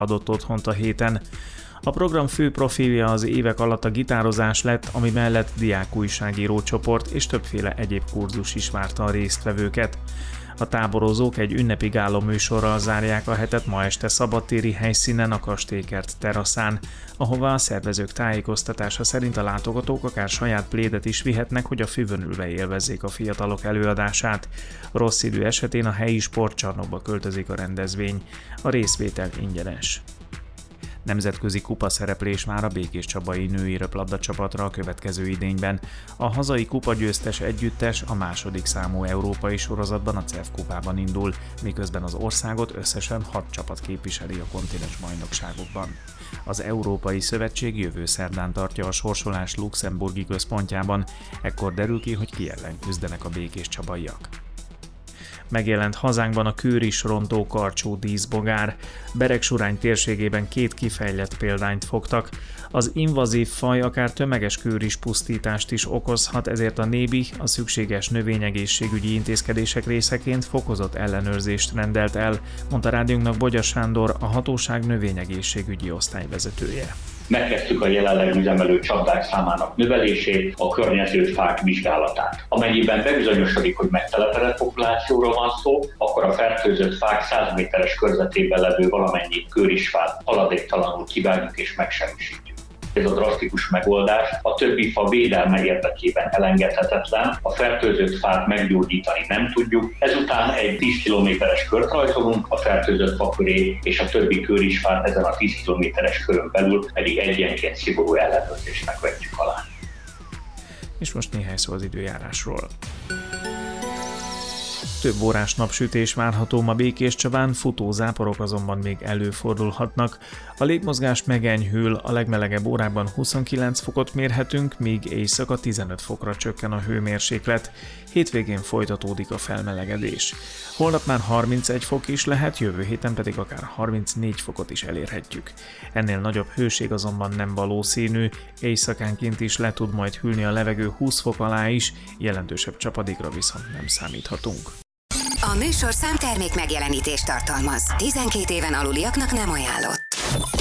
adott otthont a héten. A program fő profilja az évek alatt a gitározás lett, ami mellett diákújságíró csoport és többféle egyéb kurzus is várta a résztvevőket. A táborozók egy ünnepi gála műsorral zárják a hetet ma este szabadtéri helyszínen, a Kastélykert teraszán, ahová a szervezők tájékoztatása szerint a látogatók akár saját plédet is vihetnek, hogy a füvön ülve élvezzék a fiatalok előadását. Rossz idő esetén a helyi sportcsarnokba költözik a rendezvény. A részvétel ingyenes. Nemzetközi kupaszereplés már a békéscsabai női röplabda csapatra a következő idényben. A hazai kupagyőztes együttes a második számú európai sorozatban, a CEF kupában indul, miközben az országot összesen 6 csapat képviseli a kontinens bajnokságokban. Az Európai Szövetség jövő szerdán tartja a sorsolás luxemburgi központjában, ekkor derül ki, hogy ki ellen küzdenek a békéscsabaiak. Megjelent hazánkban a kőris rontó karcsú díszbogár. Beregsurány térségében 2 kifejlett példányt fogtak. Az invazív faj akár tömeges kőris pusztítást is okozhat, ezért a NÉBI a szükséges növényegészségügyi intézkedések részeként fokozott ellenőrzést rendelt el, mondta rádiónknak Bogyas Sándor, a hatóság növényegészségügyi osztályvezetője. Megkezdtük a jelenleg üzemelő csapdák számának növelését, a környező fák vizsgálatát. Amennyiben bebizonyosodik, hogy megtelepedett populációról van szó, akkor a fertőzött fák 100 méteres körzetében levő valamennyi kőrisfát haladéktalanul kivágjuk és megsemmisítjük. Ez a drasztikus megoldás a többi fa védelme érdekében elengedhetetlen, a fertőzött fát meggyógyítani nem tudjuk, ezután egy 10 kilométeres kört rajzolunk a fertőzött fa köré, és a többi kőrisfát ezen a 10 kilométeres körön belül pedig egyenként szigorú ellenőrzésnek vetjük alá. És most néhány szó az időjárásról. Több órás napsütés várható ma Békéscsabán, futó záporok azonban még előfordulhatnak. A légmozgás megenyhül, a legmelegebb órákban 29 fokot mérhetünk, míg éjszaka 15 fokra csökken a hőmérséklet. Hétvégén folytatódik a felmelegedés. Holnap már 31 fok is lehet, jövő héten pedig akár 34 fokot is elérhetjük. Ennél nagyobb hőség azonban nem valószínű, éjszakánként is le tud majd hűlni a levegő 20 fok alá is, jelentősebb csapadékra viszont nem számíthatunk. A műsorszám termék megjelenítést tartalmaz. 12 éven aluliaknak nem ajánlott.